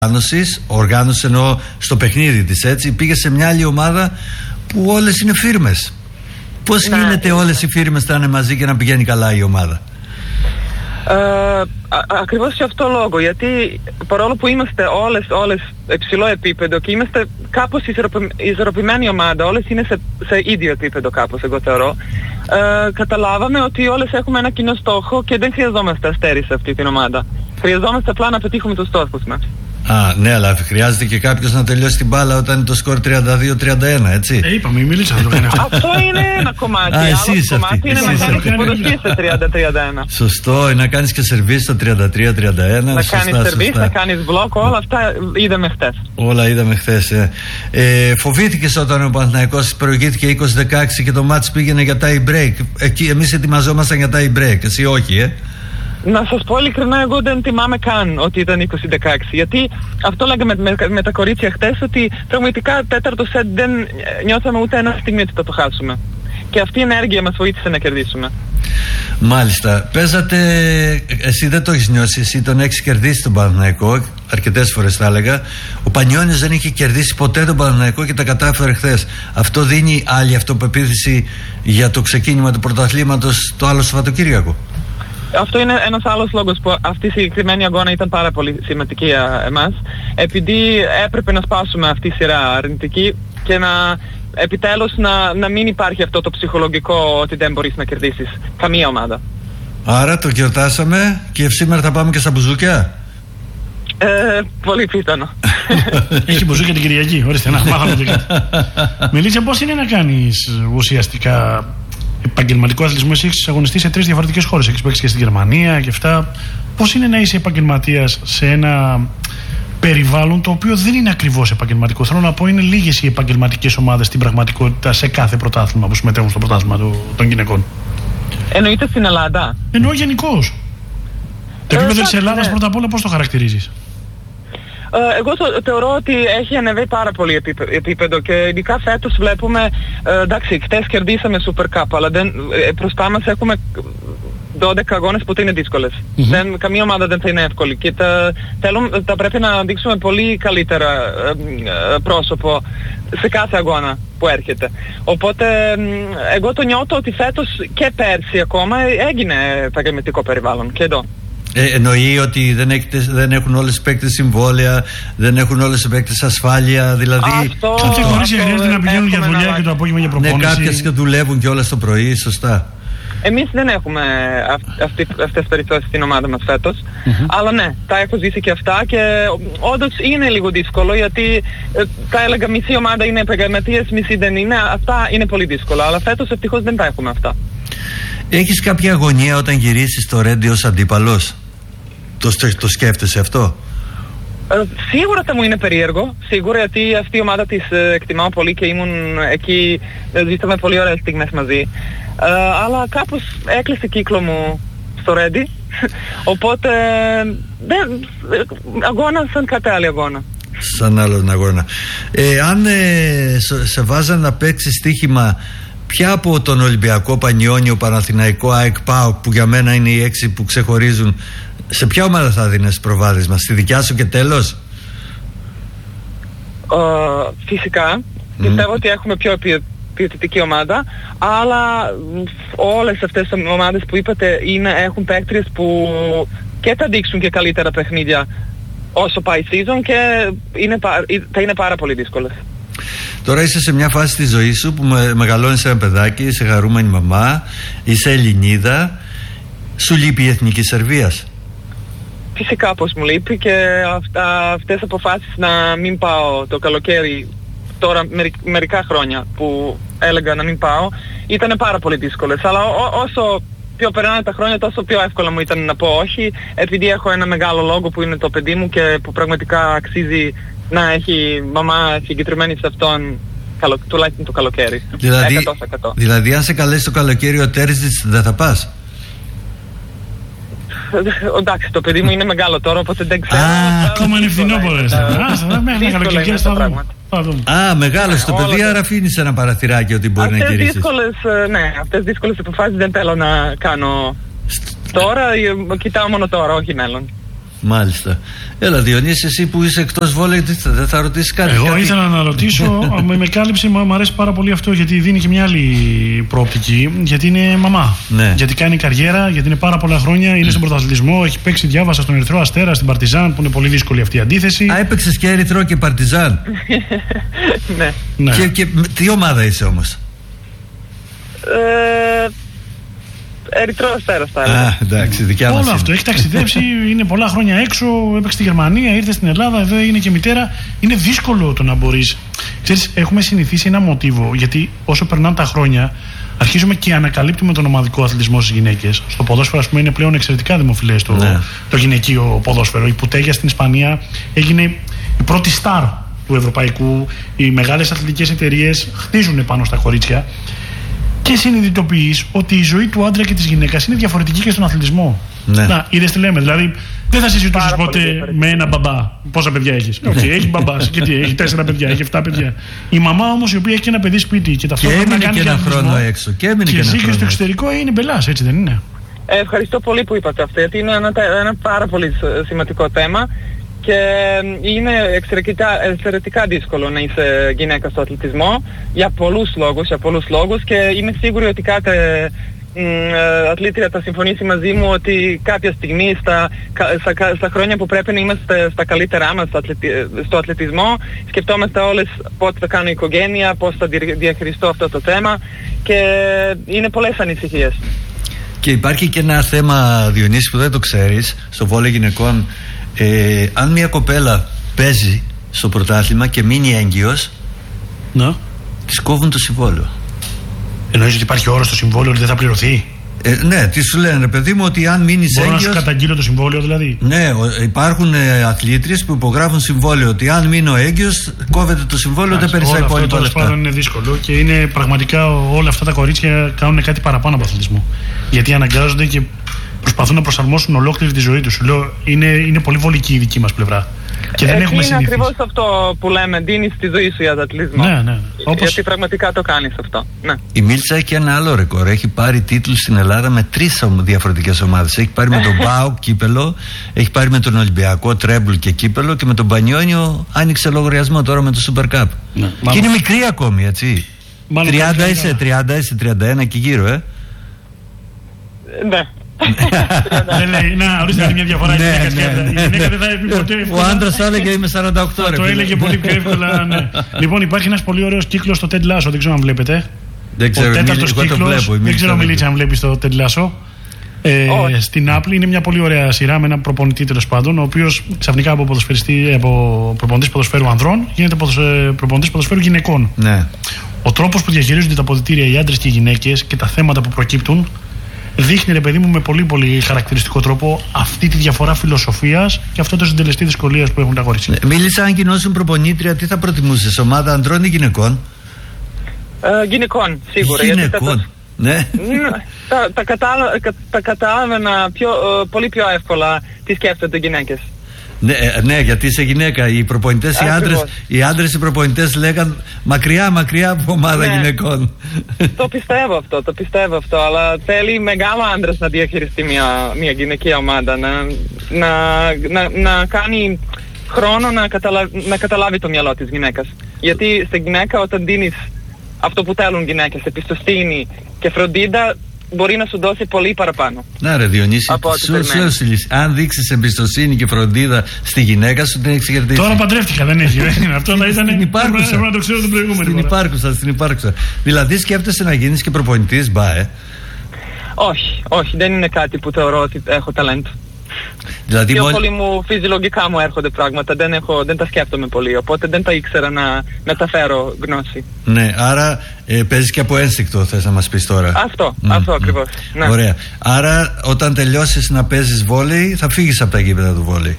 οργάνωσης εννοώ στο παιχνίδι της, έτσι, πήγε σε μια άλλη ομάδα που όλες είναι φίρμες. Πώς γίνεται όλες οι φίρμες να είναι μαζί και να πηγαίνει καλά η ομάδα? Ακριβώς για αυτό λόγο, γιατί παρόλο που είμαστε όλες υψηλό επίπεδο και είμαστε κάπως ισορροπημένη ομάδα, όλες είναι σε ίδιο επίπεδο κάπως, εγώ θεωρώ, καταλάβαμε ότι όλες έχουμε ένα κοινό στόχο και δεν χρειαζόμαστε αστέρι σε αυτή την ομάδα. Χρειαζόμαστε απλά να πετύχουμε τους στόχους μας. Ναι, αλλά χρειάζεται και κάποιος να τελειώσει την μπάλα όταν είναι το σκορ 32-31, έτσι. Είπαμε, μιλήσαμε. Αυτό είναι ένα κομμάτι. Άλλο κομμάτι είναι να κάνεις υποδοχή σε 30-31. Σωστό, να κάνεις και σερβίς στο 33-31. Να κάνεις σερβίς, να κάνεις μπλοκ, όλα αυτά είδαμε χτες. Όλα είδαμε χθες. Φοβήθηκες όταν ο Παναθηναϊκός προηγήθηκε 20-16 και το μάτς πήγαινε για tie break? Εκεί εμείς ετοιμαζόμασταν για tie break, εσύ όχι, Να σας πω ειλικρινά, εγώ δεν θυμάμαι καν ότι ήταν 20-16, γιατί αυτό λέγαμε με τα κορίτσια χτες, ότι πραγματικά τέταρτο σετ δεν νιώθαμε ούτε ένα στιγμή ότι θα το χάσουμε. Και αυτή η ενέργεια μας βοήθησε να κερδίσουμε. Μάλιστα. Παίζατε, εσύ δεν το έχεις νιώσει, εσύ τον έχεις κερδίσει τον Παναθηναϊκό αρκετές φορές, θα έλεγα. Ο Πανιώνιος δεν είχε κερδίσει ποτέ τον Παναθηναϊκό και τα κατάφερε χθες. Αυτό δίνει άλλη αυτοπεποίθηση για το ξεκίνημα του πρωταθλήματος το άλλο Σαββατοκύριακο? Αυτό είναι ένας άλλος λόγος που αυτή η συγκεκριμένη αγώνα ήταν πάρα πολύ σημαντική για εμάς, επειδή έπρεπε να σπάσουμε αυτή η σειρά αρνητική και επιτέλους να μην υπάρχει αυτό το ψυχολογικό ότι δεν μπορείς να κερδίσεις καμία ομάδα. Άρα το γιορτάσαμε και σήμερα θα πάμε και στα μπουζούκια. Πολύ πιθανό. Έχει μπουζούκια την Κυριακή, ορίστε, να μάθαμε και κάτι. Μιλήσια, πώς είναι να κάνεις ουσιαστικά επαγγελματικό αθλητισμό? Εσύ έχεις αγωνιστεί σε 3 διαφορετικές χώρες. Έχεις παίξει και στη Γερμανία και αυτά. Πώς είναι να είσαι επαγγελματίας σε ένα περιβάλλον το οποίο δεν είναι ακριβώς επαγγελματικό? Θέλω να πω, είναι λίγες οι επαγγελματικές ομάδες στην πραγματικότητα σε κάθε πρωτάθλημα που συμμετέχουν στο πρωτάθλημα των γυναικών. Εννοείται στην Ελλάδα? Εννοώ γενικώς. Το επίπεδο της Ελλάδας, πρώτα απ' όλα, πώς το χαρακτηρίζεις? Εγώ θεωρώ ότι έχει ανεβεί πάρα πολύ επίπεδο και ειδικά φέτος βλέπουμε, εντάξει, χτες κερδίσαμε Super Cup, αλλά μπροστά μας έχουμε 12 αγώνες που είναι δύσκολες. Καμία ομάδα δεν θα είναι εύκολη και θα πρέπει να δείξουμε πολύ καλύτερα πρόσωπο σε κάθε αγώνα που έρχεται. Οπότε εγώ το νιώθω ότι φέτος και πέρσι ακόμα έγινε επαγγελματικό περιβάλλον και εδώ. Εννοεί ότι δεν έχουν όλες οι παίκτες συμβόλαια, δεν έχουν όλες οι παίκτες ασφάλεια, δηλαδή κάποια κορίτσια χρειάζεται να πηγαίνουν για δουλειά και το απόγευμα για προπόνηση. Ναι, κάποιες και δουλεύουν και όλα το πρωί, σωστά. Εμείς δεν έχουμε αυτές τις περιπτώσεις στην ομάδα μας φέτος, αλλά ναι, τα έχω ζήσει και αυτά και όντως είναι λίγο δύσκολο, γιατί θα έλεγα μισή ομάδα είναι επαγγελματίες, μισή δεν είναι, αυτά είναι πολύ δύσκολα, αλλά φέτος ευτυχώς δεν τα έχουμε αυτά. Έχεις κάποια αγωνία όταν γυρίσεις στο Ρέντι ως αντίπαλος? Το σκέφτεσαι αυτό? Σίγουρα θα μου είναι περίεργο, σίγουρα, γιατί αυτή η ομάδα της εκτιμάω πολύ και ήμουν εκεί, ζήσαμε πολύ ωραίες στιγμές μαζί, αλλά κάπως έκλεισε κύκλο μου στο Ρέντι, οπότε αγώνα σαν κάθε άλλη αγώνα. Σαν άλλον αγώνα. Αν σε βάζαν να παίξεις στοίχημα, ποια από τον Ολυμπιακό, Πανιώνιο, Παναθηναϊκό, ΑΕΚ, ΠΑΟΚ, που για μένα είναι οι 6 που ξεχωρίζουν, σε ποια ομάδα θα δίνεις προβάδισμα? Στη δικιά σου και τέλος? Φυσικά. Πιστεύω ότι έχουμε πιο ποιοτική ομάδα, αλλά όλες αυτές τις ομάδες που είπατε έχουν παίκτριες που και θα δείξουν και καλύτερα παιχνίδια όσο πάει η season και θα είναι πάρα πολύ δύσκολες. Τώρα είσαι σε μια φάση της ζωής σου που μεγαλώνεις ένα παιδάκι, είσαι χαρούμενη μαμά, είσαι Ελληνίδα. Σου λείπει η εθνική Σερβίας? Φυσικά πως μου λείπει, και αυτές τις αποφάσεις να μην πάω το καλοκαίρι, τώρα μερικά χρόνια που έλεγα να μην πάω, ήταν πάρα πολύ δύσκολες, αλλά όσο πιο περνάνε τα χρόνια τόσο πιο εύκολα μου ήταν να πω όχι, επειδή έχω ένα μεγάλο λόγο που είναι το παιδί μου και που πραγματικά αξίζει να έχει μαμά συγκεκριμένη σε αυτόν, τουλάχιστον το καλοκαίρι. Δηλαδή αν σε καλέσει το καλοκαίρι ο Τέρζιτς, δεν θα πας? Εντάξει, το παιδί μου είναι μεγάλο τώρα, οπότε δεν ξέρω. Ακόμα είναι φθινόπωρες. Μεγάλος το παιδί, άρα αφήνεις ένα παραθυράκι ότι μπορεί να γυρίσεις. Αυτές δύσκολες αποφάσεις δεν θέλω να κάνω τώρα, κοιτάω μόνο τώρα, όχι μέλλον. Μάλιστα. Έλα Διονύση, εσύ που είσαι εκτός βόλεϊ, δεν θα ρωτήσεις κάτι? Εγώ ήθελα να ρωτήσω, με κάλυψε, μου αρέσει πάρα πολύ αυτό, γιατί δίνει και μια άλλη προοπτική, γιατί είναι μαμά. Ναι. Γιατί κάνει καριέρα, γιατί είναι πάρα πολλά χρόνια, είναι στον πρωταθλητισμό, έχει παίξει, διάβασα, στον Ερυθρό Αστέρα, στην Παρτιζάν, που είναι πολύ δύσκολη αυτή η αντίθεση. Α, έπαιξες και Ερυθρό και Παρτιζάν. Ναι. Και τι ομάδα είσαι όμως? Ερυθρό Αστέρας θα έλεγα. Α, εντάξει, δικιά μας. Όλο αυτό. Έχει ταξιδέψει, είναι πολλά χρόνια έξω, έπαιξε στη Γερμανία, ήρθε στην Ελλάδα, εδώ έγινε και μητέρα. Είναι δύσκολο το να μπορείς. Ξέρεις, έχουμε συνηθίσει ένα μοτίβο, γιατί όσο περνάνε τα χρόνια, αρχίζουμε και ανακαλύπτουμε τον ομαδικό αθλητισμό στις γυναίκες. Στο ποδόσφαιρο, ας πούμε, είναι πλέον εξαιρετικά δημοφιλές το γυναικείο ποδόσφαιρο. Η Πουτέγια στην Ισπανία έγινε η πρώτη στάρ του ευρωπαϊκού. Οι μεγάλες αθλητικές εταιρείες χτίζουν πάνω στα κορίτσια. Και συνειδητοποιείς ότι η ζωή του άντρα και της γυναίκας είναι διαφορετική και στον αθλητισμό. Ναι. Να, είδες τι λέμε. Δηλαδή, δεν θα συζητήσεις ποτέ με ένα μπαμπά πόσα παιδιά έχεις. Έχει μπαμπάς και τι, έχει 4 παιδιά, έχει 7 παιδιά. Η μαμά όμως, η οποία έχει και ένα παιδί σπίτι και ταυτόχρονα έμεινε κάνει και ένα χρόνο έξω. Και ζει στο εξωτερικό, είναι μπελάς, έτσι δεν είναι? Ευχαριστώ πολύ που είπατε αυτό, γιατί είναι ένα πάρα πολύ σημαντικό θέμα. Και είναι εξαιρετικά δύσκολο να είσαι γυναίκα στο αθλητισμό για πολλούς λόγους και είμαι σίγουρη ότι κάθε αθλήτρια θα συμφωνήσει μαζί μου ότι κάποια στιγμή στα χρόνια που πρέπει να είμαστε στα καλύτερά μας στο αθλητισμό σκεφτόμαστε όλες πότε θα κάνω οικογένεια, πώς θα διαχειριστώ αυτό το θέμα και είναι πολλές ανησυχίες. Και υπάρχει και ένα θέμα, Διονύση, που δεν το ξέρεις, στο βόλεϊ γυναικών. Αν μια κοπέλα παίζει στο πρωτάθλημα και μείνει έγκυος, της κόβουν το συμβόλαιο. Εννοείς ότι υπάρχει όρο στο συμβόλαιο ότι δεν θα πληρωθεί? Ναι, τι σου λένε, παιδί μου, ότι αν μείνεις έγκυος. Μπορώ να σου καταγγείλω το συμβόλαιο δηλαδή? Ναι, υπάρχουν αθλήτριες που υπογράφουν συμβόλαιο ότι αν μείνω έγκυος, κόβεται το συμβόλαιο, δεν παίρνεις τα υπόλοιπα λεφτά. Αυτό τέλος πάντων είναι δύσκολο και είναι πραγματικά όλα αυτά τα κορίτσια κάνουν κάτι παραπάνω από αθλητισμό. Γιατί αναγκάζονται και προσπαθούν να προσαρμόσουν ολόκληρη τη ζωή τους. Λέω, είναι πολύ βολική η δική μας πλευρά. Και δεν έχουμε συνηθίσει. Είναι ακριβώς αυτό που λέμε, δίνεις τη ζωή σου για τον αθλητισμό. Ναι. Γιατί πραγματικά το κάνεις αυτό. Ναι. Η Μίλτσα έχει και ένα άλλο ρεκόρ. Έχει πάρει τίτλους στην Ελλάδα με 3 διαφορετικές ομάδες. Έχει πάρει με τον ΠΑΟΚ κύπελο, έχει πάρει με τον Ολυμπιακό τρέμπλ και κύπελο και με τον Πανιόνιο άνοιξε λογαριασμό τώρα με το Super Cup. Ναι. Και είναι μικρή ακόμη, έτσι. 30 είσαι, 31 και γύρω, Ναι. Δεν λέει, να ορίστε μια διαφορά. Η γυναίκα δεν θα πει ποτέ. Ο άντρας θα έλεγε είμαι 48 ώρες. Το έλεγε πολύ πιο εύκολα. Λοιπόν, υπάρχει ένας πολύ ωραίος κύκλος στο Ted Lasso, δεν ξέρω αν βλέπετε. Δεν ξέρω, εγώ το βλέπω. Δεν ξέρω, Μιλίτσα, αν βλέπεις το Ted Lasso. Στην Apple είναι μια πολύ ωραία σειρά με έναν προπονητή, τέλος πάντων, ο οποίος ξαφνικά από προπονητής ποδοσφαίρου ανδρών γίνεται προπονητής ποδοσφαίρου γυναικών. Ο τρόπος που διαχειρίζονται τα αποδυτήρια οι άντρες και οι γυναίκες και τα θέματα που προκύπτουν δείχνει, ρε παιδί μου, με πολύ πολύ χαρακτηριστικό τρόπο αυτή τη διαφορά φιλοσοφίας και αυτό το συντελεστή δυσκολίας που έχουν τα κορίτσια. Μίλησα, αν γινώσουν προπονήτρια, τι θα προτιμούσες, ομάδα ανδρών ή γυναικών? Γυναικών, σίγουρα. Γυναικών, ναι. Τα κατάλαβαινα πολύ πιο εύκολα τι σκέφτονται οι γυναίκες. Ναι, γιατί είσαι γυναίκα. Οι προπονητές, οι άντρες οι προπονητές λέγαν μακριά από ομάδα γυναικών. Το πιστεύω αυτό, αλλά θέλει μεγάλο άντρας να διαχειριστεί μια γυναικεία ομάδα, να κάνει χρόνο να καταλάβει το μυαλό της γυναίκας. Γιατί στη γυναίκα, όταν δίνεις αυτό που θέλουν γυναίκες, εμπιστοσύνη και φροντίδα, μπορεί να σου δώσει πολύ παραπάνω. Να ρε Διονύση, αν δείξεις εμπιστοσύνη και φροντίδα στη γυναίκα σου, την έχεις κερδίσει. Τώρα παντρεύτηκα, δεν έχει. Αυτό θα ήταν. Στην υπάρχουσα. Δηλαδή σκέφτεσαι να γίνεις και προπονητής, Όχι, δεν είναι κάτι που θεωρώ ότι έχω ταλέντο. Δηλαδή, πιο πολύ φυσιολογικά μου έρχονται πράγματα, δεν τα σκέφτομαι πολύ, οπότε δεν τα ήξερα να μεταφέρω γνώση. Ναι, άρα παίζεις και από ένστικτο, θες να μας πεις τώρα. Αυτό ακριβώς. Ναι. Ωραία. Άρα όταν τελειώσεις να παίζεις βόλεϊ, θα φύγεις από τα γήπεδα του βόλεϊ?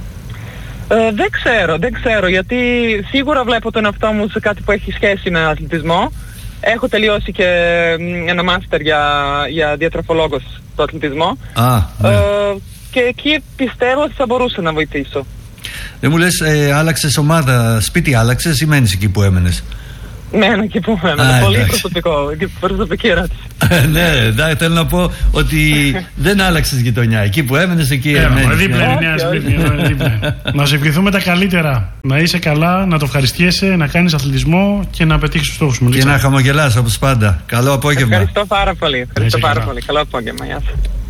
Δεν ξέρω, γιατί σίγουρα βλέπω τον εαυτό μου σε κάτι που έχει σχέση με αθλητισμό. Έχω τελειώσει και ένα μάστερ για διατροφολόγος στο αθλητισμό. Και εκεί πιστεύω ότι θα μπορούσα να βοηθήσω. Δεν μου λες, άλλαξες ομάδα, σπίτι άλλαξες ή μένεις εκεί που έμενες? Ναι, εκεί που έμενα. Πολύ προσωπική ερώτηση. Ναι, θέλω να πω ότι δεν άλλαξες γειτονιά. Εκεί που έμενες, εκεί έμενες. Δίπλα είναι η Νέα Σμύρνη. Να σε ευχηθούμε τα καλύτερα. Να είσαι καλά, να το ευχαριστιέσαι, να κάνεις αθλητισμό και να πετύχεις τους στόχους μου. Και να χαμογελάς όπως πάντα. Καλό απόγευμα. Ευχαριστώ πάρα πολύ. Καλό απόγευμα. Γεια σας.